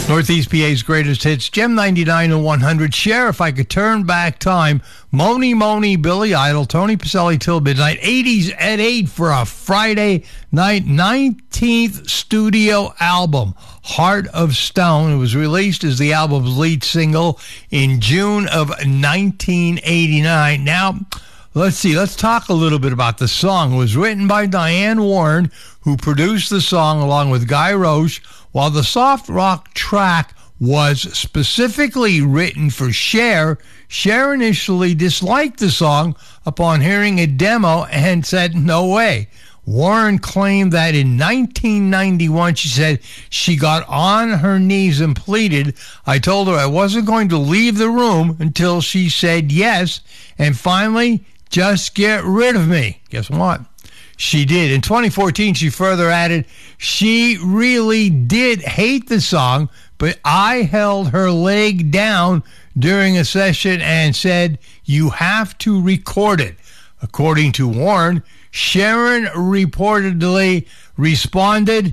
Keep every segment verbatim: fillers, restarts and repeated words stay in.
Northeast P A's greatest hits, Gem ninety-nine and one hundred. Cher, If I Could Turn Back Time, Moni Moni, Billy Idol, Tony Pacelli, Till Midnight, eighties at eight for a Friday night, nineteenth studio album, Heart of Stone. It was released as the album's lead single in June of nineteen eighty-nine. Now, let's see, let's talk a little bit about the song. It was written by Diane Warren, who produced the song along with Guy Roche, while the soft rock track was specifically written for Cher. Cher initially disliked the song upon hearing a demo and said, no way. Warren claimed that in nineteen ninety-one, she said she got on her knees and pleaded. I told her I wasn't going to leave the room until she said yes, and finally, just get rid of me. Guess what? She did. In twenty fourteen, she further added, she really did hate the song, but I held her leg down during a session and said, you have to record it. According to Warren, Sharon reportedly responded,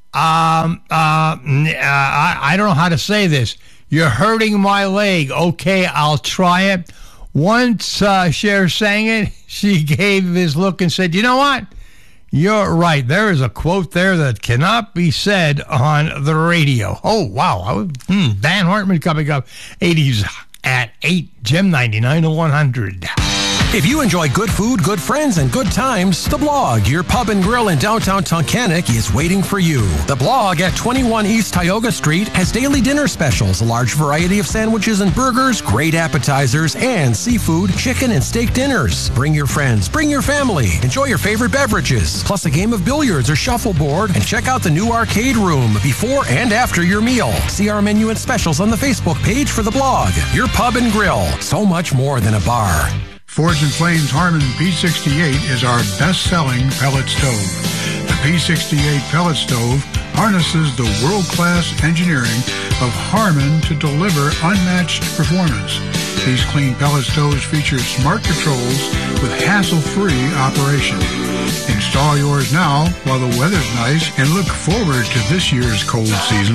um, uh, I, I don't know how to say this. You're hurting my leg. Okay, I'll try it. Once uh, Cher sang it, she gave this look and said, you know what? You're right. There is a quote there that cannot be said on the radio. Oh, wow. I was, hmm, Dan Hartman coming up. eighties at eight, Gem ninety-nine to one hundred. If you enjoy good food, good friends, and good times, The Blog, your pub and grill in downtown Tunkhannock, is waiting for you. The Blog at twenty-one East Tioga Street has daily dinner specials, a large variety of sandwiches and burgers, great appetizers, and seafood, chicken, and steak dinners. Bring your friends, bring your family, enjoy your favorite beverages, plus a game of billiards or shuffleboard, and check out the new arcade room before and after your meal. See our menu and specials on the Facebook page for The Blog, your pub and grill. So much more than a bar. Forge and Flame's Harmon P sixty-eight is our best-selling pellet stove. The P sixty-eight pellet stove harnesses the world-class engineering of Harmon to deliver unmatched performance. These clean pellet stoves feature smart controls with hassle-free operation. Install yours now while the weather's nice and look forward to this year's cold season.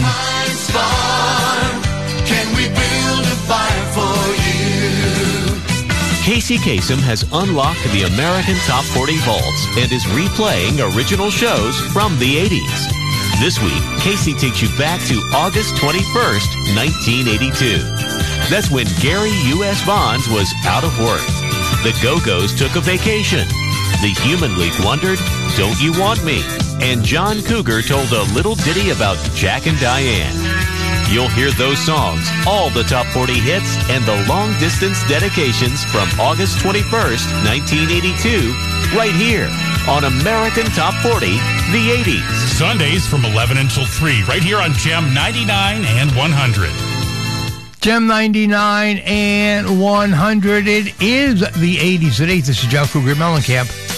Can we build a fire for you? Casey Kasem has unlocked the American Top forty vaults and is replaying original shows from the eighties. This week, Casey takes you back to August twenty-first, nineteen eighty-two. That's when Gary U S Bonds was out of work. The Go-Go's took a vacation. The Human League wondered, don't you want me? And John Cougar told a little ditty about Jack and Diane. You'll hear those songs, all the top forty hits, and the long-distance dedications from August twenty-first, nineteen eighty-two, right here on American Top forty, the eighties. Sundays from eleven until three, right here on Gem ninety-nine and one hundred. Gem ninety-nine and one hundred. It is the eighties at eight. This is Jeff Cougar Mellencamp.